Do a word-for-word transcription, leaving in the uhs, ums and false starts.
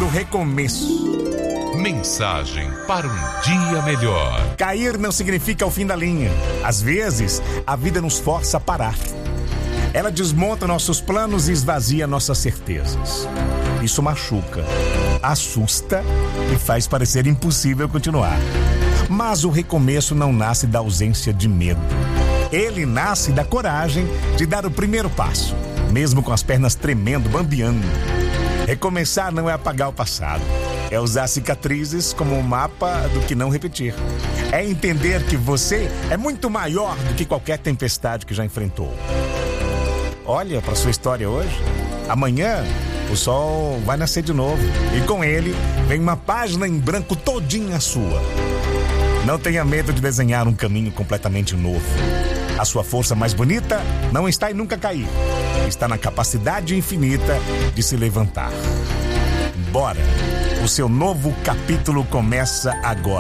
do recomeço. Mensagem para um dia melhor. Cair não significa o fim da linha. Às vezes, a vida nos força a parar. Ela desmonta nossos planos e esvazia nossas certezas. Isso machuca, assusta e faz parecer impossível continuar. Mas o recomeço não nasce da ausência de medo. Ele nasce da coragem de dar o primeiro passo, mesmo com as pernas tremendo, bambeando. Recomeçar não é apagar o passado. É usar cicatrizes como um mapa do que não repetir. É entender que você é muito maior do que qualquer tempestade que já enfrentou. Olha para sua história hoje. Amanhã o sol vai nascer de novo. E com ele vem uma página em branco todinha sua. Não tenha medo de desenhar um caminho completamente novo. A sua força mais bonita não está em nunca cair. Está na capacidade infinita de se levantar. Bora! O seu novo capítulo começa agora.